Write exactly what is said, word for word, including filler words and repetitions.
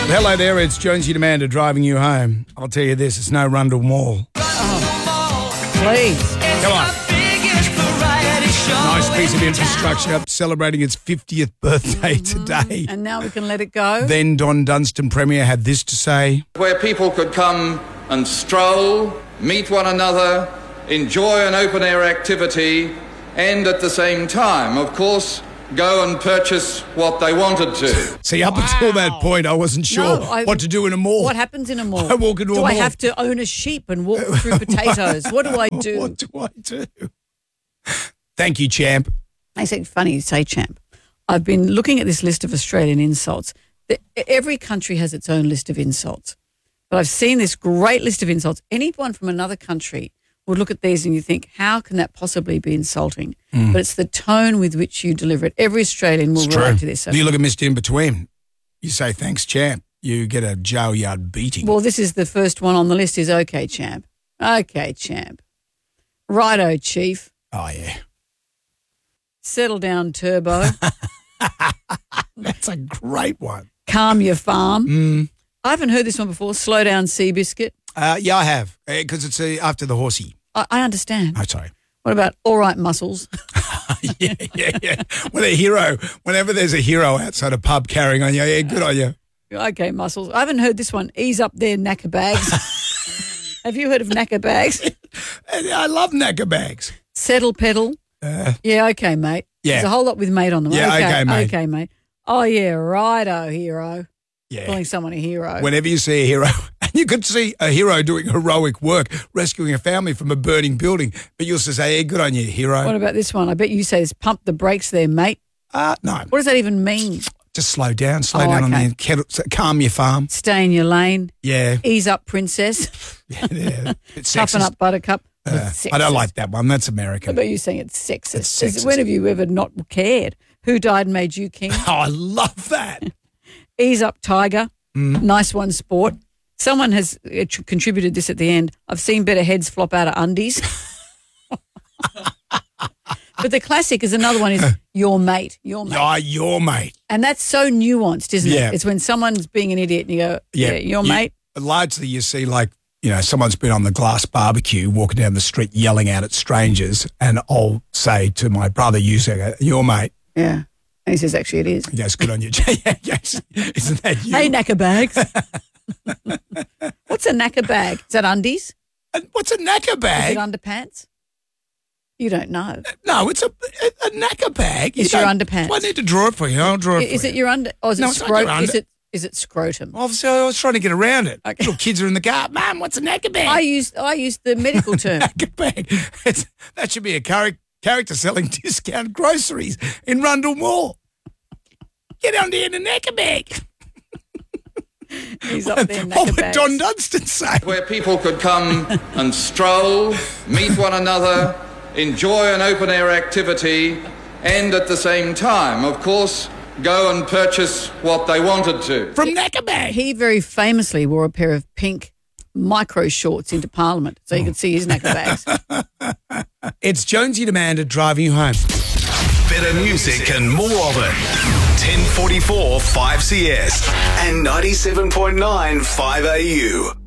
Hello there, it's Jonesy Demander driving you home. I'll tell you this, it's no Rundle Mall. Oh, please. Come on. Nice piece of infrastructure celebrating its fiftieth birthday Mm-hmm. today. And now we can let it go. Then Don Dunstan Premier had this to say. Where people could come and stroll, meet one another, enjoy an open-air activity, and at the same time, of course, go and purchase what they wanted to. See, up Wow. until that point, I wasn't sure No, I- what to do in a mall. What happens in a mall? I walk into a do mall. I have to own a sheep and walk through potatoes? What do I do? What do I do? Thank you, champ. It's actually funny you say champ. I've been looking at this list of Australian insults. The- Every country has its own list of insults. But I've seen this great list of insults. Anyone from another country would look at these and you think, how can that possibly be insulting? Mm. But it's the tone with which you deliver it. Every Australian will It's relate true. to this. So- You look at Mister In Between. You say, thanks, champ. You get a jail yard beating. Well, this is the first one on the list is okay, champ. Okay, champ. Righto, chief. Oh, yeah. Settle down, turbo. That's a great one. Calm your farm. Mm. I haven't heard this one before. Slow down, Seabiscuit. Uh, yeah, I have, because it's uh, after the horsey. I, I understand. Oh, sorry. What about all right, muscles? yeah, yeah, yeah. When a hero, whenever there's a hero outside a pub carrying on you, yeah, good on you. Okay, muscles. I haven't heard this one. Ease up there, knacker bags. Have you heard of knacker bags? I love knacker bags. Settle pedal. Uh, Yeah, okay, mate. Yeah. There's a whole lot with mate on them. Yeah, okay, okay, mate. Okay, mate. Oh, yeah, righto, hero. yeah. Calling someone a hero. Whenever you see a hero, and you could see a hero doing heroic work, rescuing a family from a burning building, but you'll just say, hey, good on you, hero. What about this one? I bet you say it's pump the brakes there, mate. Uh, no, What does that even mean? just slow down, slow Oh, down on okay. the kettle, calm your farm. Stay in your lane. Yeah. Ease up, princess. yeah. It's Toughen sexist. up, buttercup. Uh, Sexist. I don't like that one. That's I American. bet you're saying it's sexist. It's Is- sexist. When have you ever not cared? Who died and made you king? Oh, I love that. Ease up, tiger. Mm. Nice one, sport. Someone has uh, tr- contributed this at the end. I've seen better heads flop out of undies. But the classic is another one is your mate, your mate. Oh, your mate. And that's so nuanced, isn't Yeah. it? It's when someone's being an idiot and you go, yeah, your You- mate. Largely, you see, like, you know, someone's been on the glass barbecue walking down the street yelling out at strangers, and I'll say to my brother, you say, your mate. Yeah. And he says, actually, it is. He goes, good on you. yeah, yes. Isn't that you? Hey, knacker bags. What's a knacker bag? Is that undies? And what's a knacker Is bag? it underpants? You don't know. No, it's a, a, a knacker bag. It's You your don't- underpants. Do I need to draw it for you? I'll draw it Is for it you. your under? Or is it No, it's not your scrotum? Is under- it is it scrotum? Obviously, I was trying to get around it. Okay. Little kids are in the car. Mum, what's a knacker bag? I used I used the medical term. Knacker bag. It's, that should be a char- character selling discount groceries in Rundle Mall. Get on there in a knacker bag. He's up there, What knacker would bags. Don Dunstan say? Where people could come and stroll, meet one another, enjoy an open-air activity, and at the same time, of course, go and purchase what they wanted to. From knacker bag. He very famously wore a pair of pink micro shorts into Parliament, so you could see his knacker bags. It's Jonesy Demander driving you home. Better music and more of it. ten forty-four five C S and ninety-seven point nine five A U.